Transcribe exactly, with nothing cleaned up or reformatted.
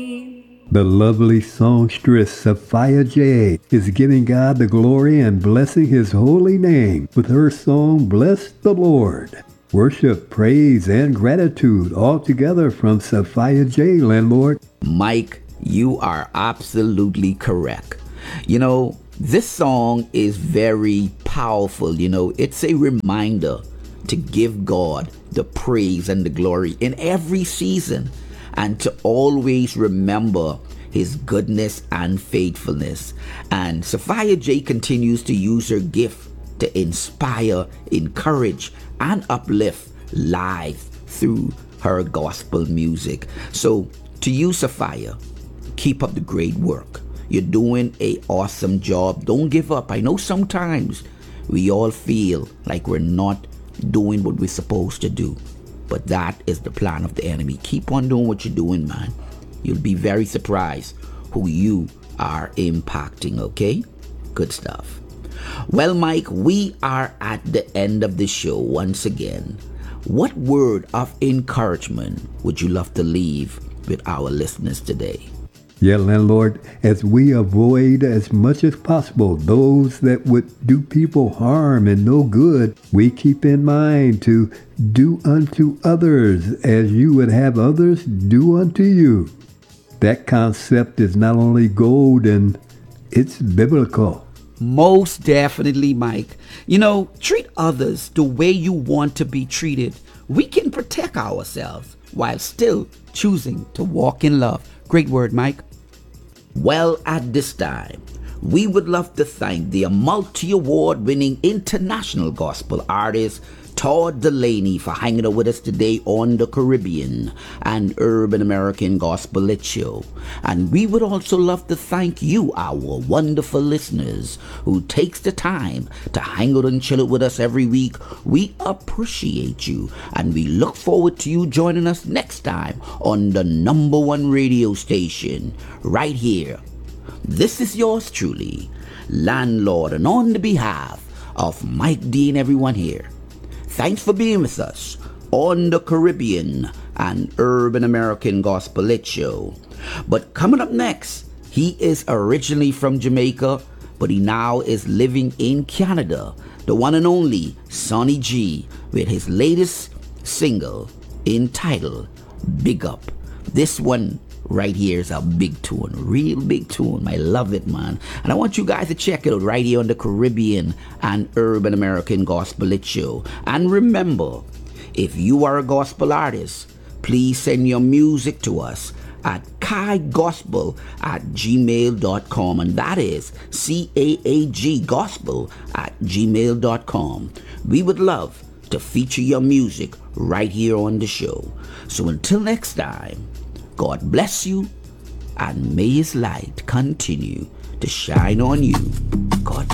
The lovely songstress Sophia J is giving God the glory and blessing His holy name with her song, Bless the Lord. Worship, praise, and gratitude all together from Sophia J, landlord. Mike, you are absolutely correct. You know, this song is very powerful. You know, it's a reminder to give God the praise and the glory in every season, and to always remember His goodness and faithfulness. And Sophia J continues to use her gift to inspire, encourage, and uplift lives through her gospel music. So to you, Sophia, keep up the great work. You're doing an awesome job. Don't give up. I know sometimes we all feel like we're not doing what we're supposed to do, but that is the plan of the enemy. Keep on doing what you're doing, man. You'll be very surprised who you are impacting, okay? Good stuff. Well, Mike, we are at the end of the show once again. What word of encouragement would you love to leave with our listeners today? Yeah, landlord, as we avoid as much as possible those that would do people harm and no good, we keep in mind to do unto others as you would have others do unto you. That concept is not only golden, it's biblical. Most definitely, Mike. You know, treat others the way you want to be treated. We can protect ourselves while still choosing to walk in love. Great word, Mike. Well, at this time, we would love to thank the multi-award winning international gospel artist Todd Delaney for hanging out with us today on the Caribbean and Urban American Gospel Lit Show. And we would also love to thank you, our wonderful listeners, who takes the time to hang out and chill out with us every week. We appreciate you, and we look forward to you joining us next time on the number one radio station, right here. This is yours truly, Landlord, and on the behalf of Mike D and everyone here, thanks for being with us on the Caribbean and Urban American Gospel Lit Show. But coming up next, he is originally from Jamaica, but he now is living in Canada. The one and only Sonny G with his latest single entitled Big Up. This one right here is a big tune, real big tune. I love it, man. And I want you guys to check it out right here on the Caribbean and Urban American Gospel Lit Show. And remember, if you are a gospel artist, please send your music to us at caagospel at gmail dot com, and that is C A A G gospel at gmail dot com. We would love to feature your music right here on the show. So until next time, God bless you, and may His light continue to shine on you. God